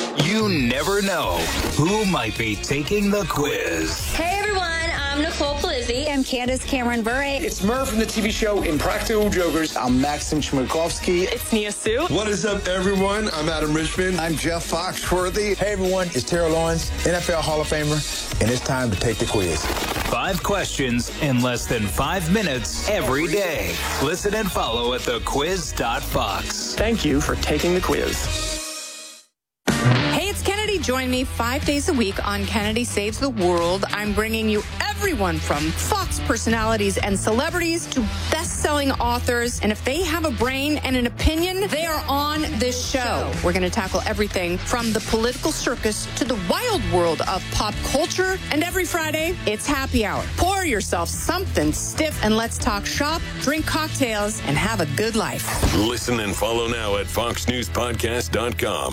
You never know who might be taking the quiz. Hey everyone, I'm Nicole Polizzi. I'm Candace Cameron Bure. It's Murph from the TV show Impractical Jokers. I'm Maxim Chmerkovskiy. It's Nia Sue. What is up, everyone? I'm Adam Richmond. I'm Jeff Foxworthy. Hey, everyone. It's Terrell Lawrence, NFL Hall of Famer, and it's time to take the quiz. 5 questions in less than 5 minutes every day. Listen and follow at thequiz.fox. Thank you for taking the quiz. Hey, it's Kennedy. Join me 5 days a week on Kennedy Saves the World. I'm bringing you everyone from Fox personalities and celebrities to best-selling authors. And if they have a brain and an opinion, they are on this show. We're going to tackle everything from the political circus to the wild world of pop culture. And every Friday, it's happy hour. Pour yourself something stiff and let's talk shop, drink cocktails, and have a good life. Listen and follow now at foxnewspodcast.com.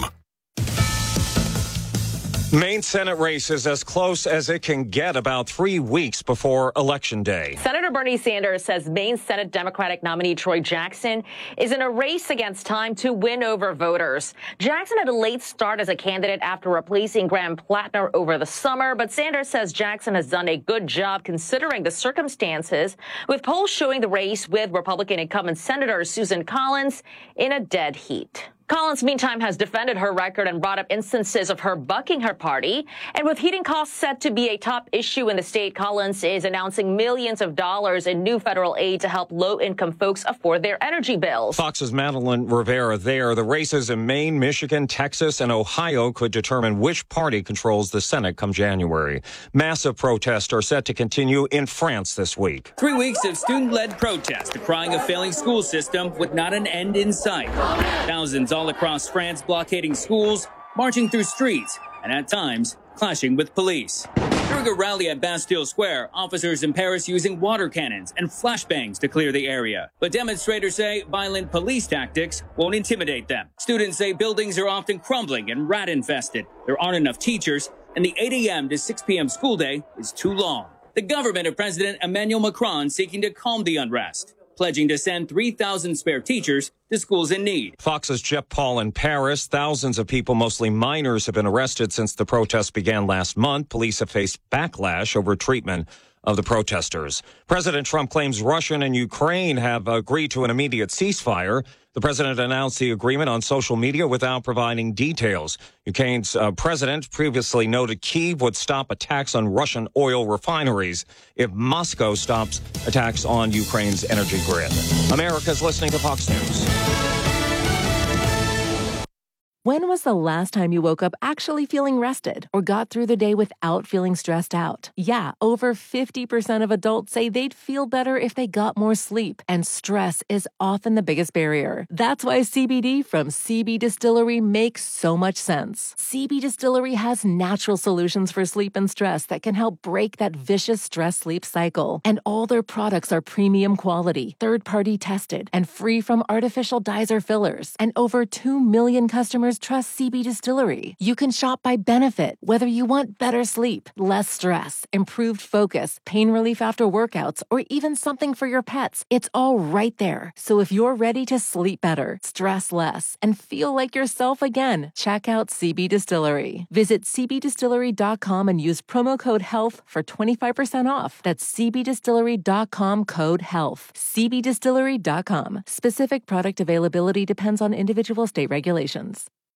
Maine Senate race is as close as it can get about 3 weeks before Election Day. Senator Bernie Sanders says Maine Senate Democratic nominee Troy Jackson is in a race against time to win over voters. Jackson had a late start as a candidate after replacing Graham Plattner over the summer, but Sanders says Jackson has done a good job considering the circumstances, with polls showing the race with Republican incumbent Senator Susan Collins in a dead heat. Collins, meantime, has defended her record and brought up instances of her bucking her party. And with heating costs set to be a top issue in the state, Collins is announcing millions of dollars in new federal aid to help low-income folks afford their energy bills. Fox's Madeline Rivera there. The races in Maine, Michigan, Texas, and Ohio could determine which party controls the Senate come January. Massive protests are set to continue in France this week. 3 weeks of student-led protests decrying a failing school system with not an end in sight. Thousands all across France blockading schools, marching through streets, and at times clashing with police. During a rally at Bastille Square, officers in Paris using water cannons and flashbangs to clear the area. But demonstrators say violent police tactics won't intimidate them. Students say buildings are often crumbling and rat-infested. There aren't enough teachers, and the 8 a.m. to 6 p.m. school day is too long. The government of President Emmanuel Macron seeking to calm the unrest, pledging to send 3,000 spare teachers to schools in need. Fox's Jeff Paul in Paris. Thousands of people, mostly minors, have been arrested since the protests began last month. Police have faced backlash over treatment of the protesters. President Trump claims Russia and Ukraine have agreed to an immediate ceasefire. The president announced the agreement on social media without providing details. Ukraine's president previously noted Kyiv would stop attacks on Russian oil refineries if Moscow stops attacks on Ukraine's energy grid. America's listening to Fox News. When was the last time you woke up actually feeling rested or got through the day without feeling stressed out? Yeah, over 50% of adults say they'd feel better if they got more sleep, and stress is often the biggest barrier. That's why CBD from CB Distillery makes so much sense. CB Distillery has natural solutions for sleep and stress that can help break that vicious stress-sleep cycle. And all their products are premium quality, third-party tested, and free from artificial dyes or fillers. And over 2 million customers trust CB Distillery. You can shop by benefit, whether you want better sleep, less stress, improved focus, pain relief after workouts, or even something for your pets. It's all right there. So if you're ready to sleep better, stress less, and feel like yourself again, check out CB Distillery. Visit cbdistillery.com and use promo code HEALTH for 25% off. That's cbdistillery.com code HEALTH. cbdistillery.com. Specific product availability depends on individual state regulations.